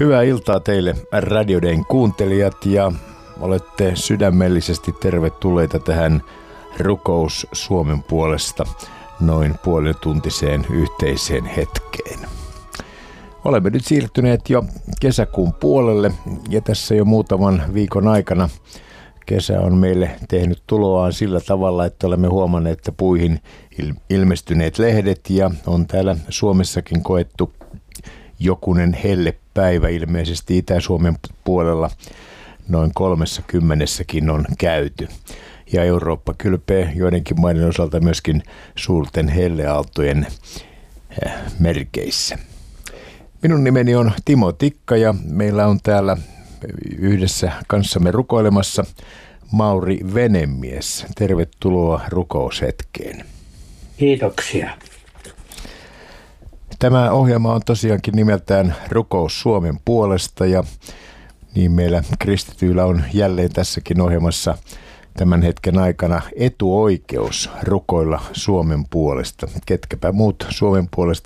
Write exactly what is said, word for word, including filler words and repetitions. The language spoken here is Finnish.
Hyvää iltaa teille Radio Dayn kuuntelijat ja olette sydämellisesti tervetulleita tähän Rukous Suomen puolesta noin puolituntiseen yhteiseen hetkeen. Olemme nyt siirtyneet jo kesäkuun puolelle ja tässä jo muutaman viikon aikana kesä on meille tehnyt tuloaan sillä tavalla, että olemme huomanneet, että puihin ilmestyneet lehdet ja on täällä Suomessakin koettu jokunen hellepäivä, ilmeisesti Itä-Suomen puolella noin kolmessa kymmenessäkin on käyty. Ja Eurooppa kylpee joidenkin maiden osalta myöskin suurten helleaaltojen merkeissä. Minun nimeni on Timo Tikka ja meillä on täällä yhdessä kanssamme rukoilemassa Mauri Venemies. Tervetuloa rukoushetkeen. Kiitoksia. Tämä ohjelma on tosiaankin nimeltään Rukous Suomen puolesta ja niin meillä kristityillä on jälleen tässäkin ohjelmassa tämän hetken aikana etuoikeus rukoilla Suomen puolesta. Ketkäpä muut Suomen puolesta